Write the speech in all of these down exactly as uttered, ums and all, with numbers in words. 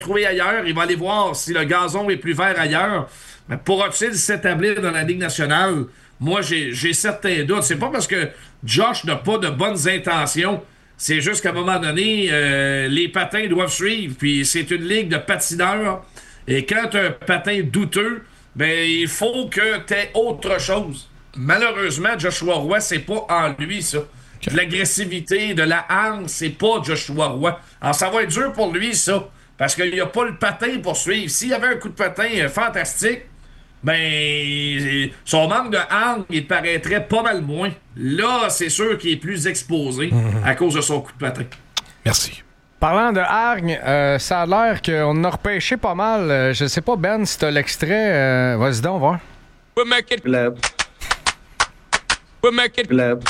trouver ailleurs. Il va aller voir si le gazon est plus vert ailleurs. Mais pourra-t-il s'établir dans la Ligue nationale? Moi, j'ai, j'ai certains doutes. C'est pas parce que Josh n'a pas de bonnes intentions. C'est juste qu'à un moment donné, euh, les patins doivent suivre. Puis c'est une ligue de patineurs. Et quand tu as un patin douteux, ben il faut que tu aies autre chose. Malheureusement, Joshua Roy, c'est pas en lui, ça. De l'agressivité, de la hargne, c'est pas Joshua Roy. Alors, ça va être dur pour lui, ça. Parce qu'il n'y a pas le patin pour suivre. S'il y avait un coup de patin euh, fantastique, ben, son manque de hargne, il paraîtrait pas mal moins. Là, c'est sûr qu'il est plus exposé mmh. à cause de son coup de patin. Merci. Parlant de hargne, euh, ça a l'air qu'on a repêché pas mal. Euh, je sais pas, Ben, si t'as l'extrait. Euh, vas-y donc, voir. We'll make it club. We'll make it club.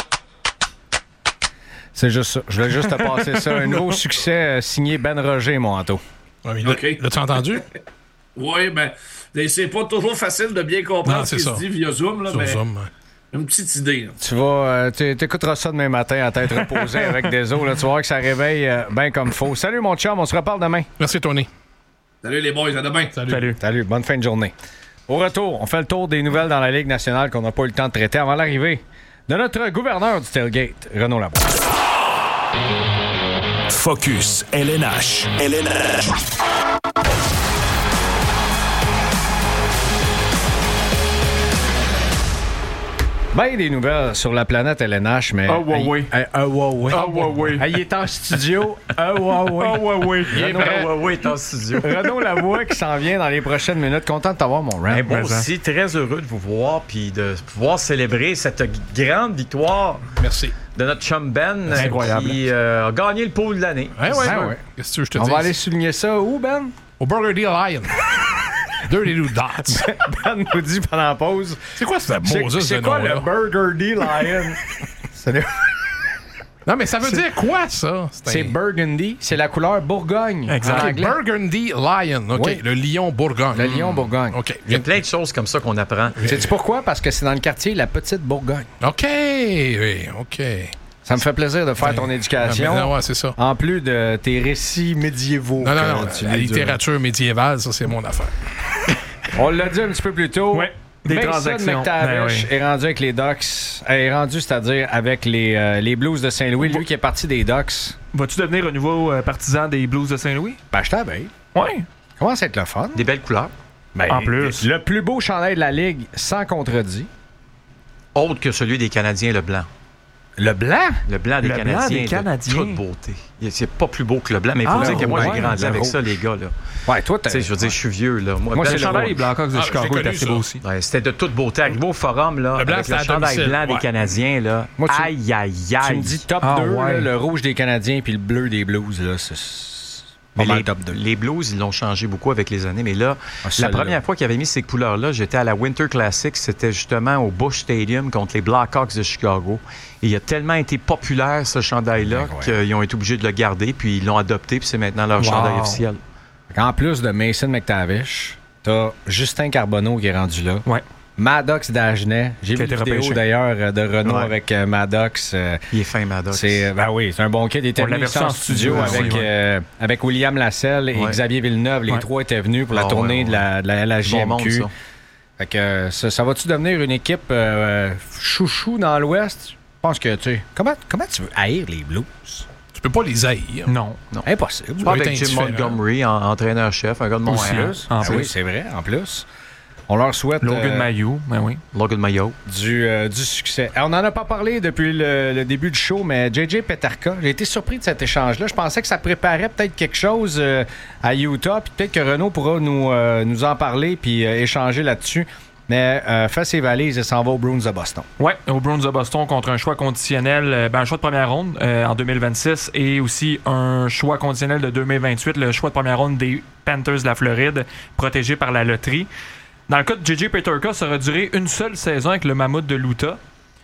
C'est juste ça. Je voulais juste te passer ça. Un nouveau succès euh, signé Ben Roger, mon Anto. Ouais, mais okay. L'as-tu entendu? Oui, ben, c'est pas toujours facile de bien comprendre non, ce qui se dit via Zoom. Là, Sur mais Zoom, ouais. Une petite idée. Là. Tu vas, euh, t'écouteras ça demain matin à tête reposée avec des os. Là, tu vas voir que ça réveille euh, bien comme faut. Salut, mon chum. On se reparle demain. Merci, Tony. Salut, les boys. À demain. Salut. Salut. Salut. Bonne fin de journée. Au retour, on fait le tour des nouvelles dans la Ligue nationale qu'on n'a pas eu le temps de traiter avant l'arrivée de notre gouverneur du tailgate, Renaud Lavoie. Focus L N H. L N H. Ben, des nouvelles sur la planète L N H, mais... Ah, ouais, ouais. Ah, ouais, ouais. Ah, ouais, ouais. Il est en studio. Ah, ouais, ouais. Ah, ouais, ouais. Il est vrai. Ah, ouais, ouais, il est en studio. Renaud Lavoie qui s'en vient dans les prochaines minutes. Content de t'avoir, mon rap. Hey, moi aussi, très heureux de vous voir puis de pouvoir célébrer cette grande victoire. Merci. De notre chum Ben, c'est incroyable. Qui euh, a gagné le pot de l'année. Ouais, ouais, ben, ouais. ouais. Qu'est-ce que je te On dis? va aller souligner ça où, Ben? Au Burgundy Lion. Dirty Little Dots. Ben nous dit pendant la pause. C'est quoi ce mot C'est, c'est quoi le Burgundy Lion? c'est le... Non, mais ça veut c'est... dire quoi, ça? C'est, c'est Burgundy. C'est la couleur Bourgogne. Exact. Okay, Burgundy Lion. OK. Oui. Le lion Bourgogne. Le lion Bourgogne. OK. Il y a plein de choses comme ça qu'on apprend. Sais-tu pourquoi? Parce que c'est dans le quartier La Petite Bourgogne. OK. Oui, OK. Ça me fait plaisir de faire ouais. ton éducation. Non, ouais, c'est ça. En plus de tes récits médiévaux. Non, non, non. La littérature médiévale, ça, c'est mon affaire. On l'a dit un petit peu plus tôt. Oui. Des Mason transactions. McTavish ben oui. est rendu avec les Ducks. Est rendu, c'est-à-dire avec les, euh, les Blues de Saint-Louis. Lui qui est parti des Ducks. Vas-tu devenir un nouveau euh, partisan des Blues de Saint-Louis? Ben, je t'abeille. Oui. Comment ça va être le fun? Des belles couleurs. Ben, en plus. Le plus beau chandail de la Ligue, sans contredit. Autre que celui des Canadiens, le blanc. Le blanc? Le blanc des le Canadiens. Blanc des Canadiens. De toute beauté. C'est pas plus beau que le blanc, mais il faut ah, dire que moi, ouais, j'ai grandi avec ça, les gars. Là. Ouais, toi, tu sais, je veux dire, je suis vieux. Là. Moi, moi c'est le chandail des Blackhawks de ah, Chicago est assez beau aussi. Ouais, c'était de toute beauté. Arrivé au forum, là, le blanc, avec le chandail blanc ouais. des Canadiens, là. Moi, tu, aïe, aïe, aïe. Tu me dis top ah, deux, ouais. là, le rouge des Canadiens puis le bleu des Blues, là, c'est... Mais les, les Blues, ils l'ont changé beaucoup avec les années. Mais là, ah, la première là. fois qu'ils avaient mis ces couleurs-là, j'étais à la Winter Classic. C'était justement au Busch Stadium contre les Blackhawks de Chicago. Et il a tellement été populaire, ce chandail-là, qu'ils ont été obligés de le garder. Puis ils l'ont adopté. Puis c'est maintenant leur wow. chandail officiel. En plus de Mason McTavish, t'as Justin Carbonneau qui est rendu là. Ouais. Maddox d'Agenais. J'ai vu une vidéo repêché. d'ailleurs de Renaud ouais. avec euh, Maddox. Euh, il est fin, Maddox. C'est, ben oui, c'est un bon kid. Il était venu en studio ouais, avec, ouais. Euh, avec William Lasselle et ouais. Xavier Villeneuve. Les ouais. trois étaient venus pour la oh, tournée ouais, ouais. de la, de la L H J M Q. Bon monde, ça. Fait que, ça, ça va-tu devenir une équipe euh, chouchou dans l'Ouest? Je pense que, tu sais, comment, comment tu veux haïr les Blues? Tu peux pas les haïr. Non. non. Impossible. Tu parles avec Jim Montgomery, en, entraîneur-chef, un gars de Montréal. Ah oui, c'est vrai, en plus. On leur souhaite... Logan euh, Mailloux, ben oui. Logan Mailloux. Du, euh, du succès. On n'en a pas parlé depuis le, le début du show, mais J J Peterka, j'ai été surpris de cet échange-là. Je pensais que ça préparait peut-être quelque chose euh, à Utah, puis peut-être que Renaud pourra nous, euh, nous en parler puis euh, échanger là-dessus. Mais euh, fait ses valises et s'en va aux Bruins de Boston. Oui, aux Bruins de Boston contre un choix conditionnel, ben, un choix de première ronde euh, en deux mille vingt-six et aussi un choix conditionnel de deux mille vingt-huit, le choix de première ronde des Panthers de la Floride, protégé par la loterie. Dans le cas de J J Peterka, ça aura duré une seule saison avec le Mammouth de l'Utah.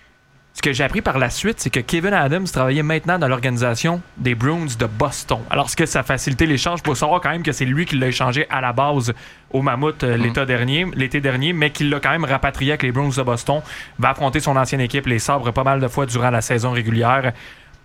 Ce que j'ai appris par la suite, c'est que Kevin Adams travaillait maintenant dans l'organisation des Bruins de Boston. Alors, ce que ça a facilité l'échange, il faut savoir quand même que c'est lui qui l'a échangé à la base au Mammouth euh, l'été, dernier, l'été dernier, mais qu'il l'a quand même rapatrié avec les Bruins de Boston. Va affronter son ancienne équipe, les Sabres, pas mal de fois durant la saison régulière.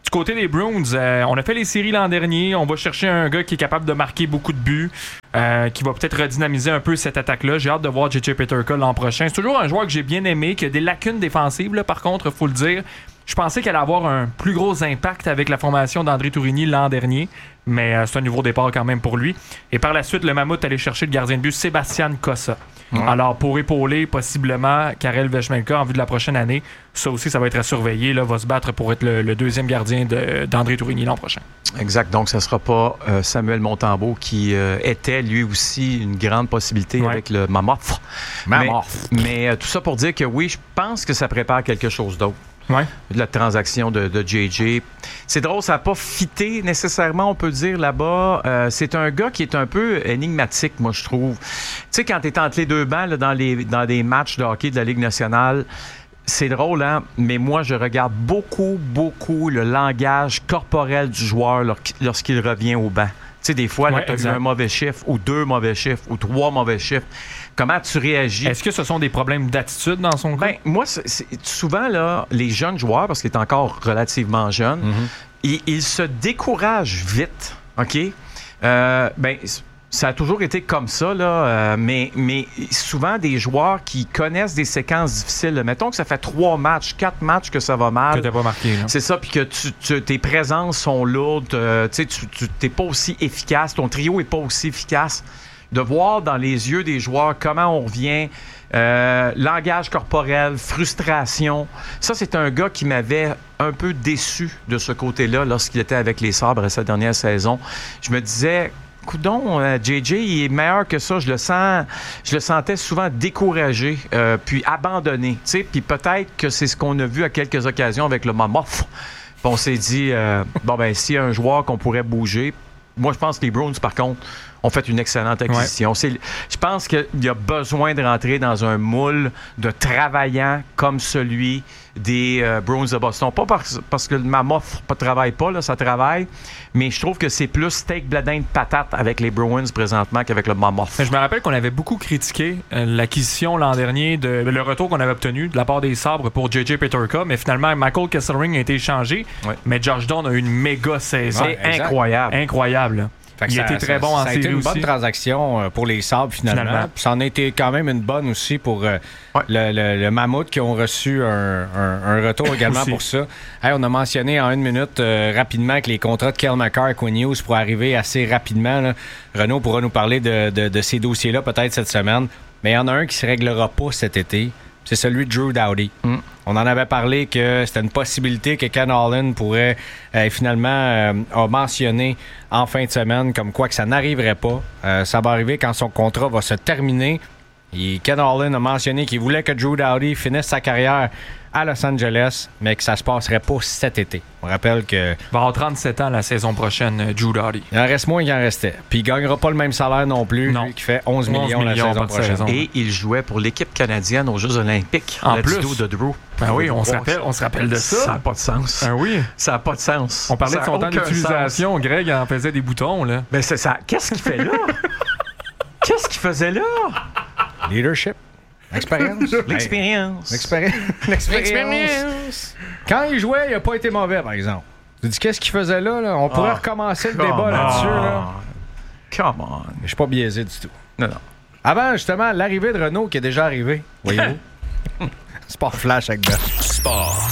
Du côté des Bruins, euh, on a fait les séries l'an dernier. On va chercher un gars qui est capable de marquer beaucoup de buts, euh, qui va peut-être redynamiser un peu cette attaque-là. J'ai hâte de voir J J Peterka l'an prochain. C'est toujours un joueur que j'ai bien aimé, qui a des lacunes défensives, là, par contre, il faut le dire. Je pensais qu'elle allait avoir un plus gros impact avec la formation d'André Tourigny l'an dernier, mais euh, c'est un nouveau départ quand même pour lui. Et par la suite, le Mammouth allait chercher le gardien de but Sébastien Cossa. Ouais. Alors, pour épauler possiblement Karel Vejmelka en vue de la prochaine année, ça aussi, ça va être à surveiller. Là, va se battre pour être le, le deuxième gardien de, d'André Tourigny l'an prochain. Exact. Donc, ce ne sera pas euh, Samuel Montembeault qui euh, était, lui aussi, une grande possibilité ouais. avec le Mammoth. Mammoth. Mais, mais euh, tout ça pour dire que oui, je pense que ça prépare quelque chose d'autre. Ouais. La transaction de, de J J. C'est drôle, ça n'a pas fité nécessairement, on peut dire, là-bas. Euh, c'est un gars qui est un peu énigmatique, moi, je trouve. Tu sais, quand tu es entre les deux bancs là, dans, les, dans des matchs de hockey de la Ligue nationale, c'est drôle, hein? Mais moi, je regarde beaucoup, beaucoup le langage corporel du joueur lorsqu'il revient au banc. Tu sais, des fois, ouais, tu as eu un mauvais chiffre, ou deux mauvais chiffres, ou trois mauvais chiffres. Comment tu réagis? Est-ce que ce sont des problèmes d'attitude dans son cas? Ben, moi, c'est, c'est, souvent, là, les jeunes joueurs, parce qu'il est encore relativement jeune, mm-hmm. ils, ils se découragent vite, OK? Euh, ben, ça a toujours été comme ça, là, euh, mais, mais souvent, des joueurs qui connaissent des séquences difficiles, là, mettons que ça fait trois matchs, quatre matchs que ça va mal. Que t'as pas marqué, là. C'est ça, puis que tu, tu, tes présences sont lourdes, euh, tu sais, tu n'es pas aussi efficace, ton trio n'est pas aussi efficace. De voir dans les yeux des joueurs comment on revient, euh, langage corporel, frustration. Ça, c'est un gars qui m'avait un peu déçu de ce côté-là lorsqu'il était avec les Sabres sa dernière saison. Je me disais, coudon, euh, J J, il est meilleur que ça. Je le sens, je le sentais souvent découragé, euh, puis abandonné. Tu sais, puis peut-être que c'est ce qu'on a vu à quelques occasions avec le Mammoth. On s'est dit, euh, bon ben, s'il y a un joueur qu'on pourrait bouger, moi je pense que les Bruins, par contre, ont fait une excellente acquisition. Ouais. C'est, je pense qu'il y a besoin de rentrer dans un moule de travaillants comme celui des euh, Bruins de Boston. Pas parce, parce que le Mammoth ne travaille pas, là, ça travaille, mais je trouve que c'est plus steak, bledin de patate avec les Bruins présentement qu'avec le Mammoth. Je me rappelle qu'on avait beaucoup critiqué euh, l'acquisition l'an dernier, de, le retour qu'on avait obtenu de la part des Sabres pour J J Peterka, mais finalement, Michael Kesselring a été échangé, ouais. mais Josh Doan a eu une méga saison. Ouais, incroyable. Incroyable. Il a été très bon en série aussi. Ça a été une bonne transaction pour les Sabres, finalement. finalement. Puis ça en a été quand même une bonne aussi pour euh, ouais. le, le, le Mammouth qui ont reçu un, un, un retour également pour ça. Hey, on a mentionné en une minute euh, rapidement que les contrats de Cale Makar et Quinn Hughes pourraient arriver assez rapidement. Là. Renaud pourra nous parler de, de, de ces dossiers-là peut-être cette semaine. Mais il y en a un qui ne se réglera pas cet été. C'est celui de Drew Doughty. Mm. On en avait parlé que c'était une possibilité que Ken Holland pourrait euh, finalement euh, a mentionné en fin de semaine comme quoi que ça n'arriverait pas. Euh, ça va arriver quand son contrat va se terminer. Et Ken Holland a mentionné qu'il voulait que Drew Doughty finisse sa carrière à Los Angeles, mais que ça se passerait pas cet été. On rappelle que... Il va avoir trente-sept ans la saison prochaine, Drew Doughty. Il en reste moins qu'il en restait. Puis il gagnera pas le même salaire non plus, non. Lui qui fait onze millions la saison prochaine. Saison. Et il jouait pour l'équipe canadienne aux Jeux olympiques. En plus. De Drew. Ben oui, on se rappelle, on se rappelle de ça. Ça n'a pas de sens. Ben oui. Ça n'a pas de sens. On parlait ça de son temps d'utilisation. Sens. Greg en faisait des boutons, là. Ben c'est ça. Qu'est-ce qu'il fait là? Qu'est-ce qu'il faisait là? Leadership. L'expérience. L'expérience. L'expérience. L'expérience. Quand il jouait, il n'a pas été mauvais, par exemple. Tu dis, qu'est-ce qu'il faisait là? là? On pourrait oh, recommencer le débat on. là-dessus. Là. Come on. Je suis pas biaisé du tout. Non, non. Avant, justement, l'arrivée de Renault qui est déjà arrivée. Voyez-vous? Sport Flash avec Bert. Sport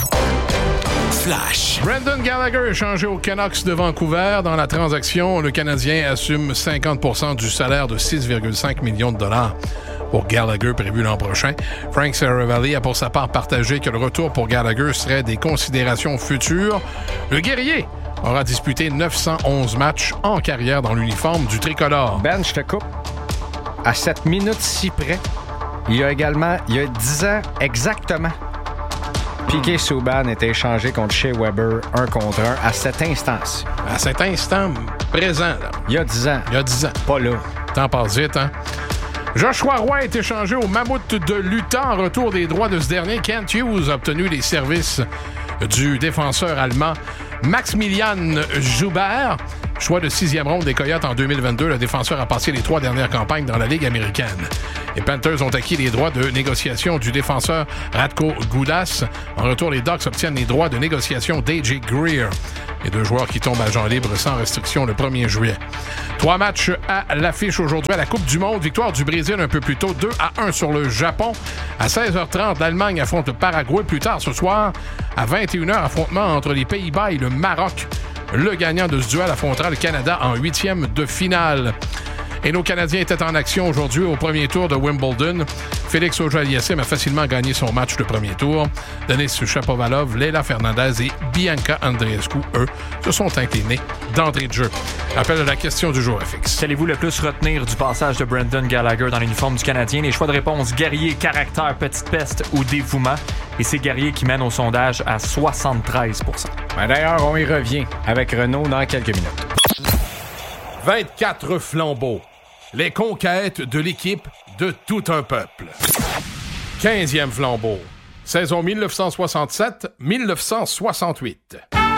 Flash. Brendan Gallagher est changé aux Canucks de Vancouver. Dans la transaction, le Canadien assume cinquante pour cent du salaire de six virgule cinq millions de dollars. Pour Gallagher prévu l'an prochain. Frank Saravalli a pour sa part partagé que le retour pour Gallagher serait des considérations futures. Le guerrier aura disputé neuf cent onze matchs en carrière dans l'uniforme du tricolore. Ben, je te coupe. À cette minute-ci près, il y a également, il y a dix ans exactement, Piquet Subban était échangé contre Shea Weber un contre un à cet instant-ci. À cet instant présent, là. Il y a dix ans. Il y a dix ans. Pas là. Temps passe vite, hein? Joshua Roy est échangé au Mammouth de l'Utah en retour des droits de ce dernier. Kent Hughes a obtenu les services du défenseur allemand Maximilian Joubert. Choix de sixième ronde des Coyotes en deux mille vingt-deux, le défenseur a passé les trois dernières campagnes dans la Ligue américaine. Les Panthers ont acquis les droits de négociation du défenseur Radko Gudas. En retour, les Ducks obtiennent les droits de négociation d'A J Greer. Les deux joueurs qui tombent agents libres sans restriction le premier juillet. Trois matchs à l'affiche aujourd'hui à la Coupe du Monde. Victoire du Brésil un peu plus tôt, deux à un sur le Japon. À seize heures trente, l'Allemagne affronte le Paraguay. Plus tard ce soir, à vingt et une heures, affrontement entre les Pays-Bas et le Maroc. Le gagnant de ce duel affrontera le Canada en huitième de finale. Et nos Canadiens étaient en action aujourd'hui au premier tour de Wimbledon. Félix Auger-Aliassime a facilement gagné son match de premier tour. Denis Shapovalov, Leila Fernandez et Bianca Andreescu, eux, se sont inclinés d'entrée de jeu. Rappel de la question du jour F X. Qu'allez-vous le plus retenir du passage de Brendan Gallagher dans l'uniforme du Canadien? Les choix de réponse: guerrier, caractère, petite peste ou dévouement. Et c'est Guerrier qui mène au sondage à soixante-treize pour cent. Ben d'ailleurs, on y revient avec Renaud dans quelques minutes. vingt-quatre flambeaux. Les conquêtes de l'équipe de tout un peuple. quinzième flambeau. Saison dix-neuf cent soixante-sept dix-neuf cent soixante-huit.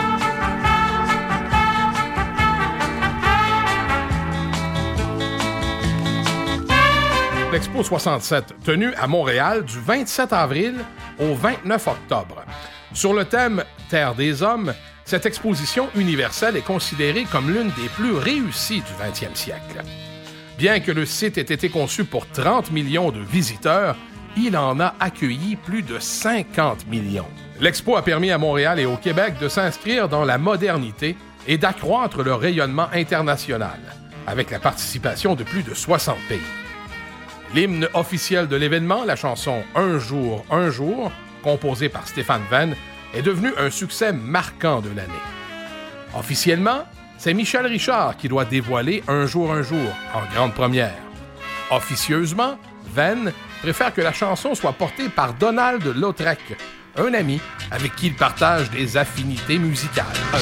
L'Expo soixante-sept, tenue à Montréal du vingt-sept avril au vingt-neuf octobre. Sur le thème « Terre des hommes », cette exposition universelle est considérée comme l'une des plus réussies du vingtième siècle. Bien que le site ait été conçu pour trente millions de visiteurs, il en a accueilli plus de cinquante millions. L'expo a permis à Montréal et au Québec de s'inscrire dans la modernité et d'accroître leur rayonnement international, avec la participation de plus de soixante pays. L'hymne officiel de l'événement, la chanson « Un jour, un jour », composée par Stéphane Venn, est devenu un succès marquant de l'année. Officiellement, c'est Michel Richard qui doit dévoiler Un jour, un jour en grande première. Officieusement, Venn préfère que la chanson soit portée par Donald Lautrec, un ami avec qui il partage des affinités musicales.